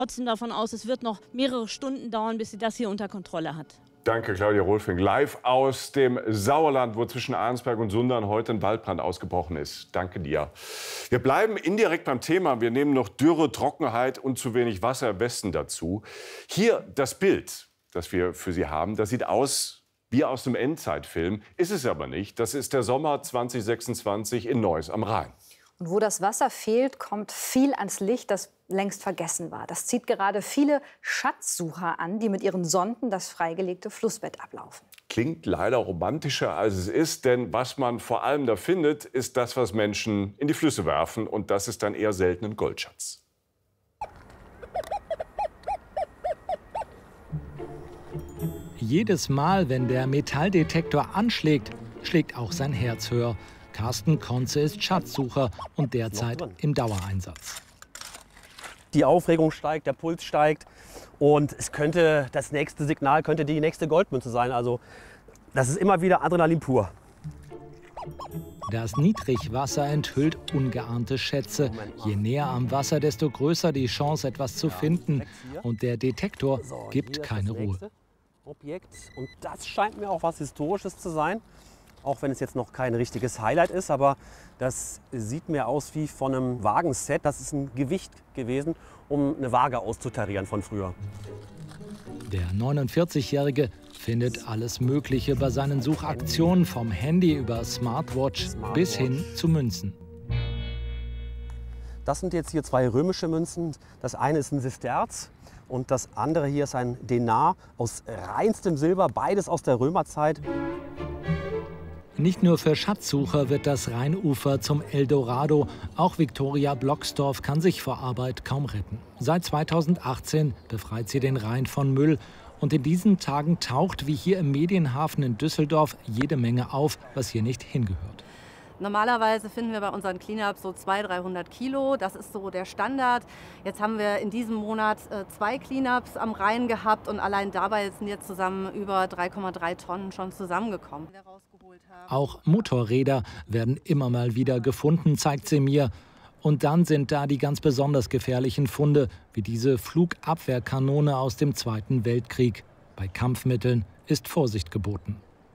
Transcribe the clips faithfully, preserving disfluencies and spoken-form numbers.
Trotzdem davon aus, es wird noch mehrere Stunden dauern, bis sie das hier unter Kontrolle hat. Danke, Claudia Rolfing. Live aus dem Sauerland, wo zwischen Arnsberg und Sundern heute ein Waldbrand ausgebrochen ist. Danke dir. Wir bleiben indirekt beim Thema. Wir nehmen noch Dürre, Trockenheit und zu wenig Wasser im Westen dazu. Hier das Bild, das wir für Sie haben, das sieht aus wie aus einem Endzeitfilm. Ist es aber nicht. Das ist der Sommer zweitausendsechsundzwanzig in Neuss am Rhein. Und wo das Wasser fehlt, kommt viel ans Licht, das längst vergessen war. Das zieht gerade viele Schatzsucher an, die mit ihren Sonden das freigelegte Flussbett ablaufen. Klingt leider romantischer, als es ist, denn was man vor allem da findet, ist das, was Menschen in die Flüsse werfen. Und das ist dann eher selten ein Goldschatz. Jedes Mal, wenn der Metalldetektor anschlägt, schlägt auch sein Herz höher. Carsten Konze ist Schatzsucher und derzeit im Dauereinsatz. Die Aufregung steigt, der Puls steigt und es könnte das nächste Signal könnte die nächste Goldmünze sein. Also das ist immer wieder Adrenalin pur. Das Niedrigwasser enthüllt ungeahnte Schätze. Je näher am Wasser, desto größer die Chance, etwas zu finden. Und der Detektor gibt keine Ruhe. Objekt. Und das scheint mir auch was Historisches zu sein. Auch wenn es jetzt noch kein richtiges Highlight ist, aber das sieht mir aus wie von einem Wagenset. Das ist ein Gewicht gewesen, um eine Waage auszutarieren von früher. Der neunundvierzigjährige findet alles Mögliche bei seinen Suchaktionen, vom Handy über Smartwatch, Smartwatch bis hin zu Münzen. Das sind jetzt hier zwei römische Münzen. Das eine ist ein Sesterz und das andere hier ist ein Denar aus reinstem Silber, beides aus der Römerzeit. Nicht nur für Schatzsucher wird das Rheinufer zum Eldorado. Auch Viktoria Blocksdorf kann sich vor Arbeit kaum retten. Seit zweitausendachtzehn befreit sie den Rhein von Müll. Und in diesen Tagen taucht, wie hier im Medienhafen in Düsseldorf, jede Menge auf, was hier nicht hingehört. Normalerweise finden wir bei unseren Cleanups so zweihundert, dreihundert Kilo. Das ist so der Standard. Jetzt haben wir in diesem Monat äh, zwei Cleanups am Rhein gehabt und allein dabei sind jetzt zusammen über drei Komma drei Tonnen schon zusammengekommen. Auch Motorräder werden immer mal wieder gefunden, zeigt sie mir. Und dann sind da die ganz besonders gefährlichen Funde, wie diese Flugabwehrkanone aus dem Zweiten Weltkrieg. Bei Kampfmitteln ist Vorsicht geboten.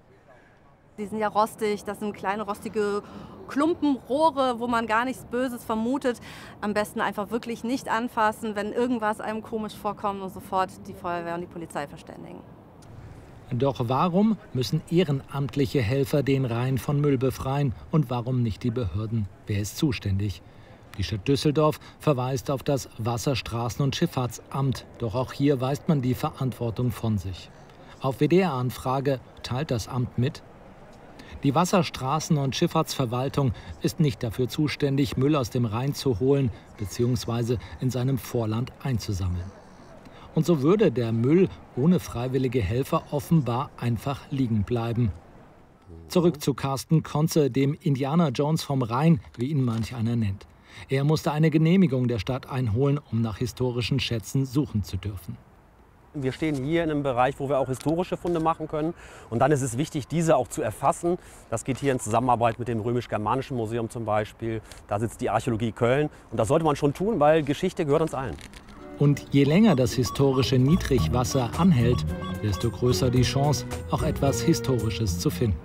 Die sind ja rostig, das sind kleine rostige Klumpenrohre, wo man gar nichts Böses vermutet. Am besten einfach wirklich nicht anfassen, wenn irgendwas einem komisch vorkommt und sofort die Feuerwehr und die Polizei verständigen. Doch warum müssen ehrenamtliche Helfer den Rhein von Müll befreien und warum nicht die Behörden? Wer ist zuständig? Die Stadt Düsseldorf verweist auf das Wasserstraßen- und Schifffahrtsamt. Doch auch hier weist man die Verantwortung von sich. Auf W D R-Anfrage teilt das Amt mit: Die Wasserstraßen- und Schifffahrtsverwaltung ist nicht dafür zuständig, Müll aus dem Rhein zu holen bzw. in seinem Vorland einzusammeln. Und so würde der Müll ohne freiwillige Helfer offenbar einfach liegen bleiben. Zurück zu Carsten Konze, dem Indiana Jones vom Rhein, wie ihn manch einer nennt. Er musste eine Genehmigung der Stadt einholen, um nach historischen Schätzen suchen zu dürfen. Wir stehen hier in einem Bereich, wo wir auch historische Funde machen können. Und dann ist es wichtig, diese auch zu erfassen. Das geht hier in Zusammenarbeit mit dem Römisch-Germanischen Museum zum Beispiel. Da sitzt die Archäologie Köln. Und das sollte man schon tun, weil Geschichte gehört uns allen. Und je länger das historische Niedrigwasser anhält, desto größer die Chance, auch etwas Historisches zu finden.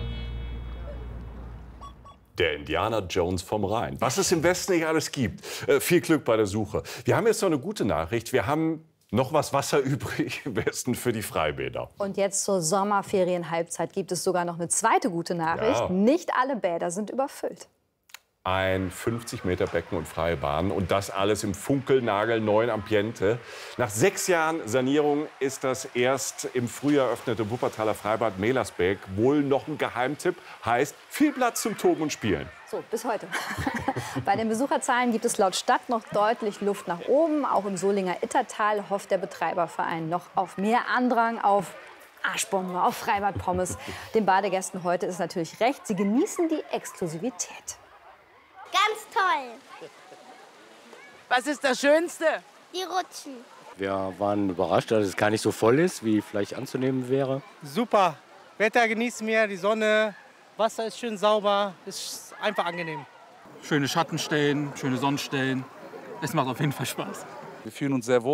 Der Indiana Jones vom Rhein. Was es im Westen nicht alles gibt. Äh, viel Glück bei der Suche. Wir haben jetzt noch eine gute Nachricht. Wir haben noch was Wasser übrig im Westen für die Freibäder. Und jetzt zur Sommerferienhalbzeit gibt es sogar noch eine zweite gute Nachricht. Ja. Nicht alle Bäder sind überfüllt. Ein fünfzig Meter Becken und freie Bahn und das alles im funkelnagelneuen Ambiente. Nach sechs Jahren Sanierung ist das erst im Frühjahr eröffnete Wuppertaler Freibad Melersbeek wohl noch ein Geheimtipp. Heißt, viel Platz zum Toben und Spielen. So, bis heute. Bei den Besucherzahlen gibt es laut Stadt noch deutlich Luft nach oben. Auch im Solinger Ittertal hofft der Betreiberverein noch auf mehr Andrang, auf Arschbombe, auf Freibadpommes. Den Badegästen heute ist natürlich recht. Sie genießen die Exklusivität. Ganz toll. Was ist das Schönste? Die Rutschen. Wir waren überrascht, dass es gar nicht so voll ist, wie vielleicht anzunehmen wäre. Super. Wetter genießen wir, die Sonne, Wasser ist schön sauber, ist einfach angenehm. Schöne Schattenstellen, schöne Sonnenstellen. Es macht auf jeden Fall Spaß. Wir fühlen uns sehr wohl.